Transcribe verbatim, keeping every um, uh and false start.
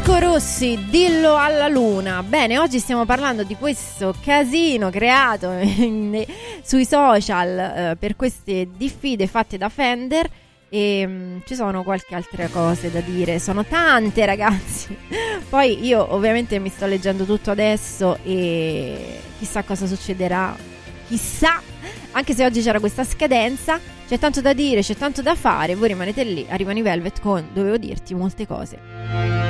Marco Rossi, dillo alla luna. Bene, oggi stiamo parlando di questo casino creato in, sui social eh, per queste diffide fatte da Fender e mh, ci sono qualche altre cose da dire, sono tante ragazzi. Poi io ovviamente mi sto leggendo tutto adesso e chissà cosa succederà, chissà, anche se oggi c'era questa scadenza, c'è tanto da dire, c'è tanto da fare, voi rimanete lì, arrivano i Velvet con Dovevo dirti molte cose.